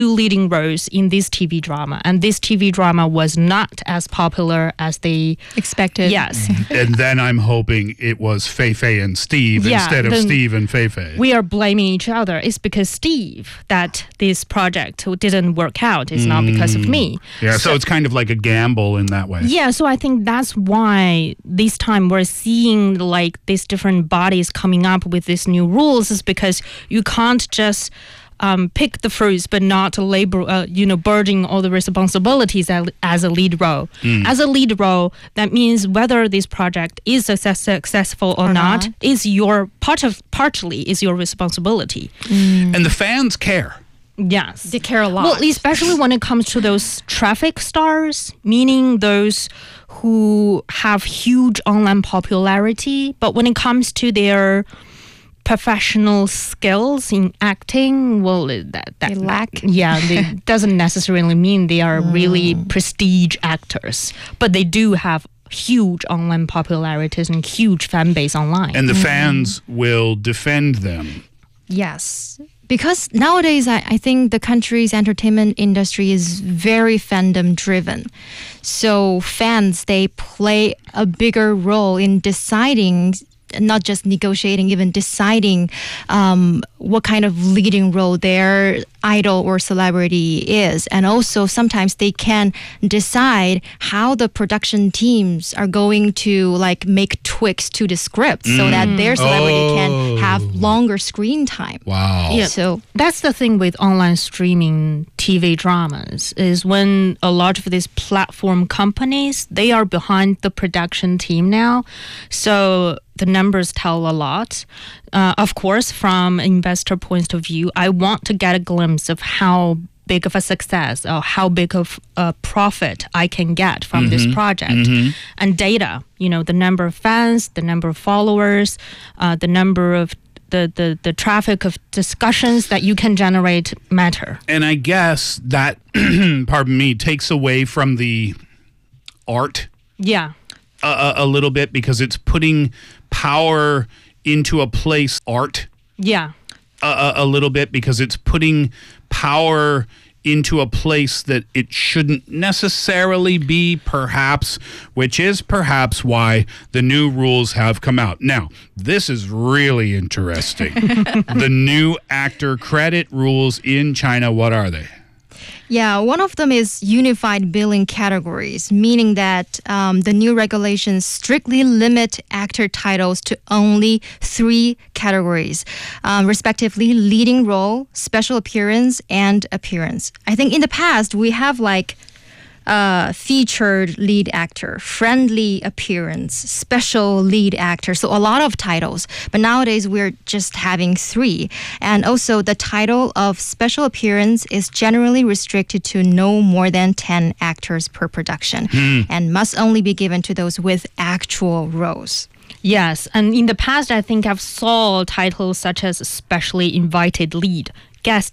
leading roles in this TV drama, and this TV drama was not as popular as they expected. Yes. And then I'm hoping it was Fei Fei and Steve instead of Steve and Fei Fei. We are blaming each other. It's because Steve that this project didn't work out. It's not because of me. Yeah, so it's kind of like a gamble in that way. Yeah, so I think that's why this time we're seeing like these different bodies coming up with these new rules, is because you can't just pick the fruits but not label, burden all the responsibilities as a lead role. As a lead role, that means whether this project is successful or not is partly is your responsibility. And the fans care. Yes. They care a lot. Well, especially when it comes to those traffic stars, meaning those who have huge online popularity, but when it comes to their professional skills in acting, well, they lack. Yeah, it doesn't necessarily mean they are really prestige actors, but they do have huge online popularities and huge fan base online. And the fans will defend them. Yes. Because nowadays, I think the country's entertainment industry is very fandom driven. So fans, they play a bigger role in deciding, not just negotiating, even deciding what kind of leading role their idol or celebrity is. And also sometimes they can decide how the production teams are going to like make tweaks to the script so that their celebrity can have longer screen time. Wow. Yeah, So that's the thing with online streaming TV dramas, is when a lot of these platform companies, they are behind the production team now. So the numbers tell a lot. Of course, from an investor point of view, I want to get a glimpse of how big of a success or how big of a profit I can get from this project. And data, the number of fans, the number of followers, the number of the traffic of discussions that you can generate matter. And I guess that, pardon me, takes away from the art Yeah. a little bit, because it's putting power into a place, Yeah. a little bit, because it's putting power into a place that it shouldn't necessarily be, perhaps, which is perhaps why the new rules have come out. Now, this is really interesting. The new actor credit rules in China, what are they? yeah, one of them is unified billing categories, meaning that the new regulations strictly limit actor titles to only 3 categories, respectively leading role, special appearance, and appearance. I think in the past we have like featured lead actor, friendly appearance, special lead actor. So a lot of titles. But nowadays we're just having 3. And also the title of special appearance is generally restricted to no more than 10 actors per production and must only be given to those with actual roles. Yes, and in the past, I think I've saw titles such as specially invited lead, guest